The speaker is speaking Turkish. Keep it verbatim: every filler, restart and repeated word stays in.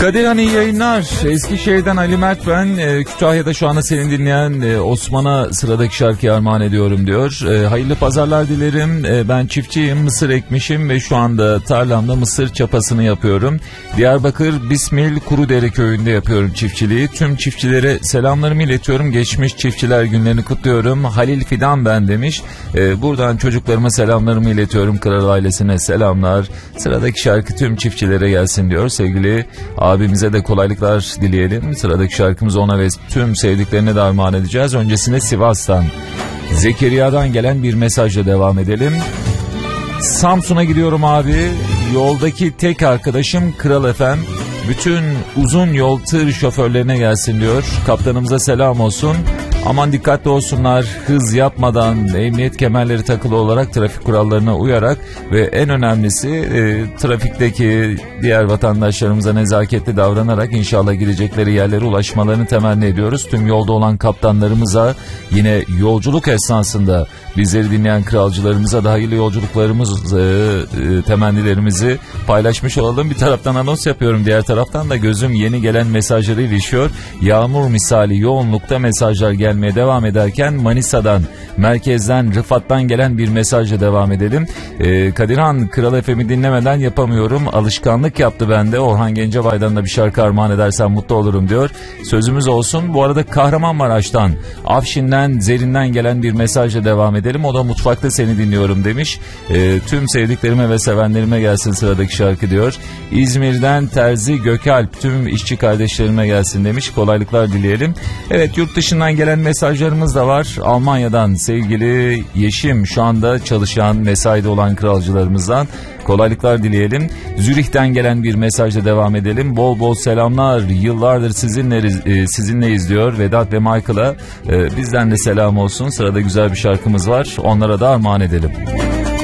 Kadir, iyi yayınlar. Eskişehir'den Ali Mert ben. E, Kütahya'da şu anda seni dinleyen e, Osman'a sıradaki şarkıyı armağan ediyorum diyor. E, hayırlı pazarlar dilerim. E, ben çiftçiyim, mısır ekmişim ve şu anda tarlamda mısır çapasını yapıyorum. Diyarbakır Bismil Kurudere köyünde yapıyorum çiftçiliği. Tüm çiftçilere selamlarımı iletiyorum. Geçmiş çiftçiler günlerini kutluyorum. Halil Fidan ben demiş. E, buradan çocuklarıma selamlarımı iletiyorum. Kral ailesine selamlar. Sıradaki şarkı tüm çiftçilere gelsin diyor. Sevgili abimize de kolaylıklar dileyelim. Sıradaki şarkımızı ona ve tüm sevdiklerine de armağan edeceğiz. Öncesinde Sivas'tan, Zekeriya'dan gelen bir mesajla devam edelim. Samsun'a gidiyorum abi. Yoldaki tek arkadaşım Kral F M. Bütün uzun yol tır şoförlerine gelsin diyor. Kaptanımıza selam olsun. Aman dikkatli olsunlar, hız yapmadan, emniyet kemerleri takılı olarak, trafik kurallarına uyarak ve en önemlisi e, trafikteki diğer vatandaşlarımıza nezaketli davranarak inşallah gidecekleri yerlere ulaşmalarını temenni ediyoruz. Tüm yolda olan kaptanlarımıza, yine yolculuk esnasında bizleri dinleyen kralcılarımıza da hayırlı yolculuklarımız e, e, temennilerimizi paylaşmış olalım. Bir taraftan anons yapıyorum, diğer taraftan da gözüm yeni gelen mesajları ilişiyor. Yağmur misali yoğunlukta mesajlar gelmeye devam ederken Manisa'dan, merkezden, Rıfat'tan gelen bir mesajla devam edelim. Ee, Kadirhan, Kral F M'i dinlemeden yapamıyorum. Alışkanlık yaptı bende. Orhan Gencebay'dan da bir şarkı armağan edersen mutlu olurum diyor. Sözümüz olsun. Bu arada Kahramanmaraş'tan, Afşin'den, Zerin'den gelen bir mesajla devam edelim. O da mutfakta seni dinliyorum demiş. Ee, tüm sevdiklerime ve sevenlerime gelsin sıradaki şarkı diyor. İzmir'den Terzi Gökalp, tüm işçi kardeşlerime gelsin demiş. Kolaylıklar dileyelim. Evet, yurt dışından gelen mesajlarımız da var. Almanya'dan sevgili Yeşim, şu anda çalışan, mesaide olan kralcılarımızdan kolaylıklar dileyelim. Zürih'ten gelen bir mesajla devam edelim. Bol bol selamlar. Yıllardır sizinle sizinleyiz diyor Vedat ve Michael'a. Bizden de selam olsun. Sırada güzel bir şarkımız var. Onlara da armağan edelim.